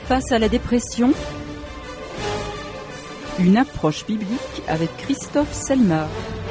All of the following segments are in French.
Face à la dépression, une approche biblique avec Christophe Selmar.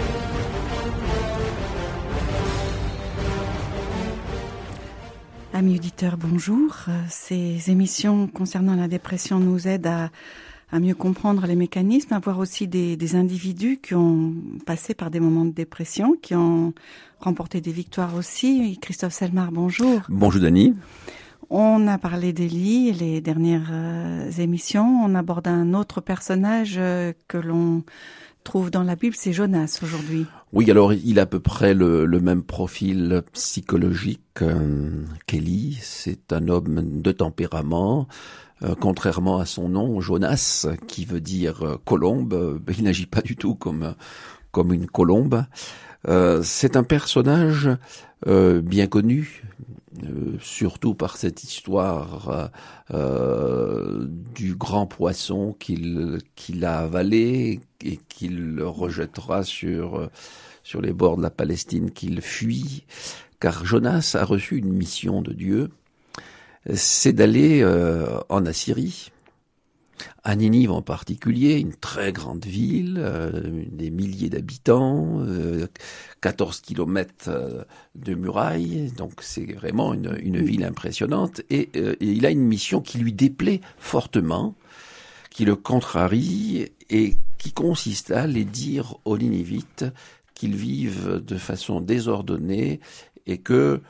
Amis auditeurs, bonjour. Ces émissions concernant la dépression nous aident à mieux comprendre les mécanismes, à voir aussi des individus qui ont passé par des moments de dépression, qui ont remporté des victoires aussi. Christophe Selmar, bonjour. Bonjour Dany. On a parlé d'Élie, les dernières émissions. On aborde un autre personnage que l'on trouve dans la Bible, c'est Jonas aujourd'hui. Oui, alors il a à peu près le même profil psychologique qu'Élie. C'est un homme de tempérament. Contrairement à son nom, Jonas, qui veut dire colombe, il n'agit pas du tout comme une colombe. C'est un personnage bien connu, surtout par cette histoire du grand poisson qu'il a avalé et qu'il rejettera sur les bords de la Palestine qu'il fuit. Car Jonas a reçu une mission de Dieu, c'est d'aller en Assyrie, à Ninive en particulier, une très grande ville, des milliers d'habitants, 14 kilomètres de murailles, donc c'est vraiment une ville impressionnante. Et il a une mission qui lui déplaît fortement, qui le contrarie et qui consiste à aller dire aux Ninivites qu'ils vivent de façon désordonnée et que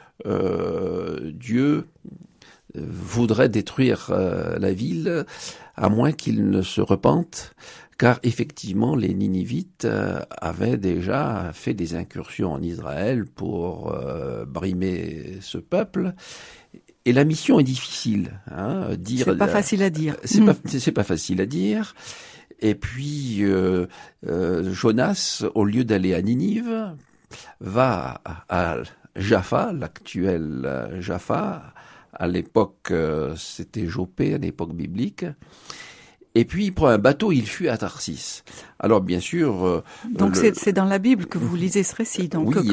Dieu voudrait détruire la ville, à moins qu'ils ne se repentent, car effectivement les Ninivites avaient déjà fait des incursions en Israël pour brimer ce peuple. Et la mission est difficile. C'est pas facile à dire. C'est pas facile à dire. Et puis Jonas, au lieu d'aller à Ninive, va à Jaffa, l'actuel Jaffa. À l'époque, c'était Joppé, à l'époque biblique. Et puis, il prend un bateau, il fuit à Tarsis. Alors, bien sûr... donc, c'est dans la Bible que vous lisez ce récit. Donc, oui,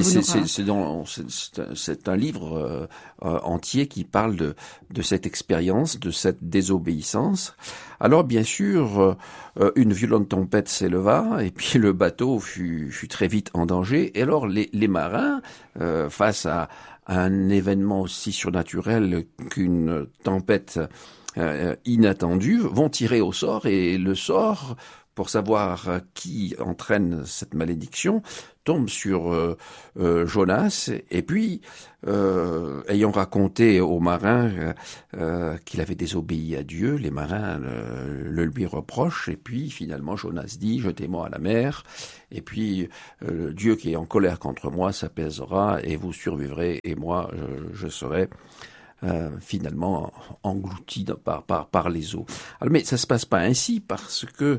c'est un livre entier qui parle de cette expérience, de cette désobéissance. Alors, bien sûr, une violente tempête s'éleva, et puis le bateau fut très vite en danger. Et alors, les marins, face à un événement aussi surnaturel qu'une tempête inattendue, vont tirer au sort, et le sort, pour savoir qui entraîne cette malédiction, tombe sur Jonas. Et puis, ayant raconté aux marins qu'il avait désobéi à Dieu, les marins le lui reprochent, et puis finalement Jonas dit « Jetez-moi à la mer, et puis Dieu qui est en colère contre moi s'apaisera, et vous survivrez, et moi je serai... finalement englouti par les eaux. Alors, mais ça se passe pas ainsi, parce que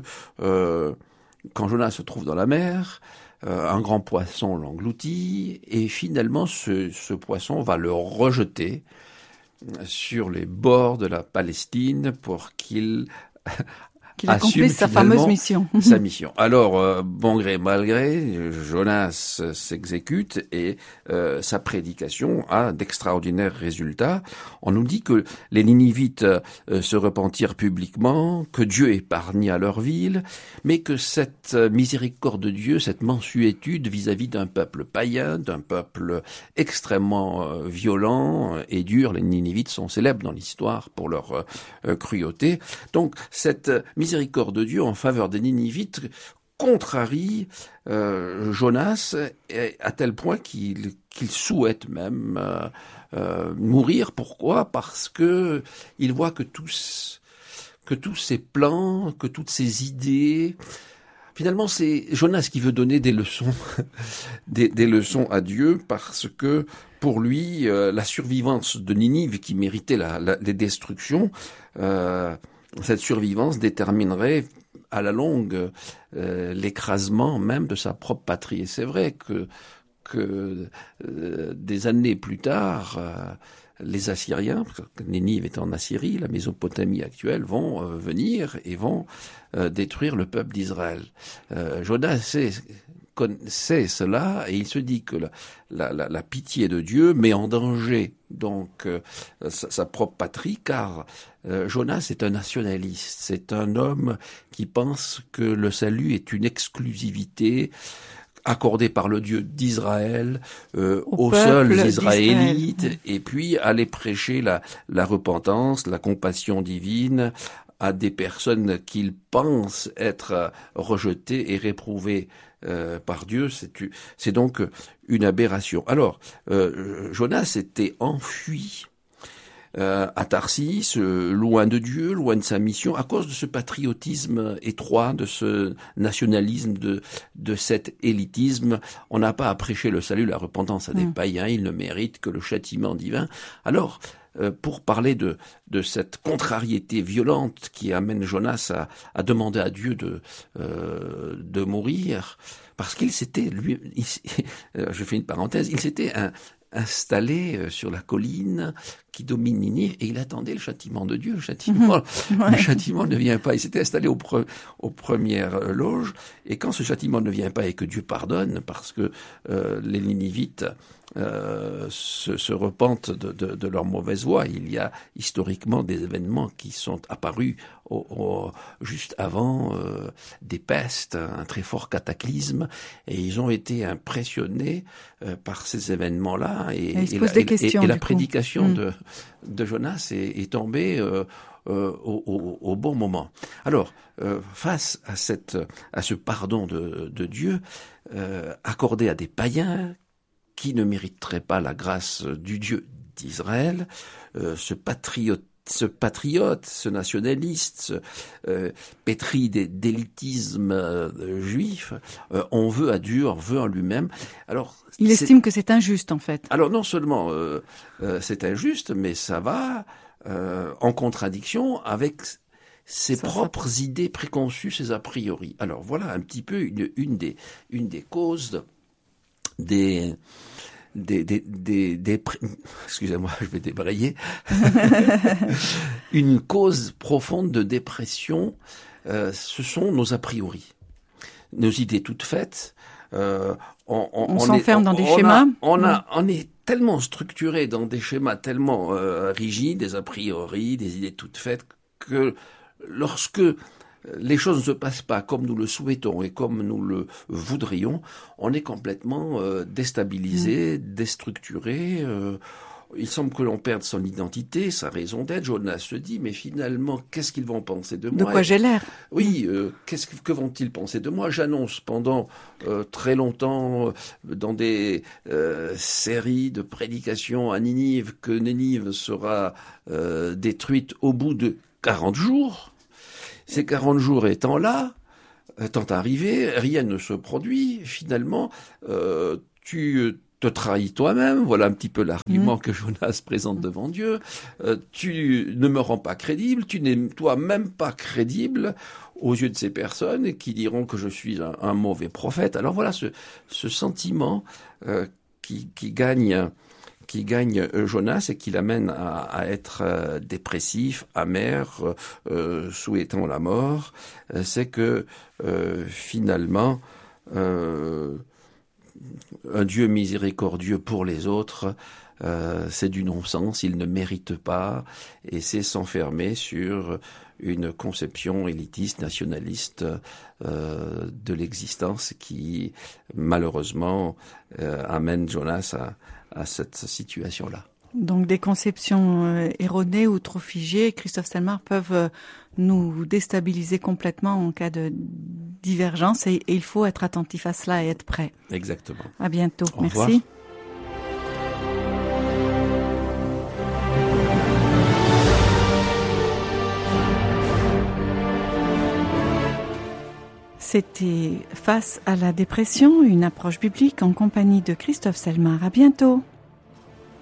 quand Jonas se trouve dans la mer, un grand poisson l'engloutit, et finalement ce poisson va le rejeter sur les bords de la Palestine pour qu'il accomplisse sa fameuse mission. Sa mission. Alors, bon gré mal gré, Jonas s'exécute et sa prédication a d'extraordinaires résultats. On nous dit que les Ninivites se repentirent publiquement, que Dieu épargna leur ville, mais que cette miséricorde de Dieu, cette mansuétude vis-à-vis d'un peuple païen, d'un peuple extrêmement violent et dur, les Ninivites sont célèbres dans l'histoire pour leur cruauté. Donc, cette miséricorde de Dieu en faveur des Ninivites contrarie Jonas à tel point qu'il souhaite même mourir. Pourquoi ? Parce que il voit que tous ses plans, que toutes ses idées, finalement c'est Jonas qui veut donner des leçons, des leçons à Dieu, parce que pour lui la survivance de Ninive, qui méritait les destructions, cette survivance déterminerait à la longue l'écrasement même de sa propre patrie. Et c'est vrai que des années plus tard, les Assyriens, parce que Ninive est en Assyrie, la Mésopotamie actuelle, vont venir et vont détruire le peuple d'Israël. Jonas sait sait cela et il se dit que la pitié de Dieu met en danger donc sa propre patrie, car Jonas est un nationaliste, c'est un homme qui pense que le salut est une exclusivité accordée par le Dieu d'Israël aux seuls Israélites, et puis aller prêcher la repentance, la compassion divine à des personnes qu'il pense être rejetées et réprouvées par Dieu. C'est donc une aberration. Alors, Jonas s'était enfui à Tarsis, loin de Dieu, loin de sa mission, à cause de ce patriotisme étroit, de ce nationalisme, de cet élitisme. On n'a pas à prêcher le salut, la repentance à des païens, ils ne méritent que le châtiment divin. Alors, pour parler de cette contrariété violente qui amène Jonas à demander à Dieu de mourir, parce qu'il s'était, je fais une parenthèse, il s'était installé sur la colline qui domine Ninive et il attendait le châtiment de Dieu. Le châtiment ne vient pas. Il s'était installé aux premières loges, et quand ce châtiment ne vient pas et que Dieu pardonne, parce que les Ninivites se repentent de leur mauvaise voie. Il y a historiquement des événements qui sont apparus juste avant des pestes, un très fort cataclysme, et ils ont été impressionnés par ces événements-là, et la prédication de Jonas est tombée au bon moment. Alors, face à ce pardon de Dieu accordé à des païens qui ne mériteraient pas la grâce du Dieu d'Israël, ce patriote, ce nationaliste, pétri d'élitisme juif, on veut à Dieu, on veut en lui-même. Alors, il estime que c'est injuste, en fait. Alors, non seulement c'est injuste, mais ça va en contradiction avec ses propres idées préconçues, ses a priori. Alors, voilà un petit peu une des causes excusez-moi, je vais débrayer. Une cause profonde de dépression, ce sont nos a priori, nos idées toutes faites. On s'enferme dans des schémas. On est tellement structuré dans des schémas tellement rigides, des a priori, des idées toutes faites, que lorsque les choses ne se passent pas comme nous le souhaitons et comme nous le voudrions, on est complètement déstabilisé, déstructuré. Il semble que l'on perde son identité, sa raison d'être. Jonas se dit, mais finalement, qu'est-ce qu'ils vont penser de moi ? De quoi j'ai l'air ? Oui, que vont-ils penser de moi ? J'annonce pendant très longtemps, dans des séries de prédications à Ninive, que Ninive sera détruite au bout de 40 jours. Ces 40 jours étant là, étant arrivés, rien ne se produit. Finalement, tu te trahis toi-même. Voilà un petit peu l'argument que Jonas présente devant Dieu. Tu ne me rends pas crédible. Tu n'es toi-même pas crédible aux yeux de ces personnes qui diront que je suis un mauvais prophète. Alors voilà ce sentiment qui gagne Jonas et qui l'amène à être dépressif, amer, souhaitant la mort, c'est que finalement un Dieu miséricordieux pour les autres, c'est du non-sens, il ne mérite pas, et c'est s'enfermer sur une conception élitiste, nationaliste de l'existence qui malheureusement amène Jonas à cette situation-là. Donc des conceptions erronées ou trop figées, Christophe Selmar, peuvent nous déstabiliser complètement en cas de divergence, et il faut être attentif à cela et être prêt. Exactement. À bientôt. Au revoir. Merci. C'était Face à la dépression, une approche biblique en compagnie de Christophe Selmar. À bientôt.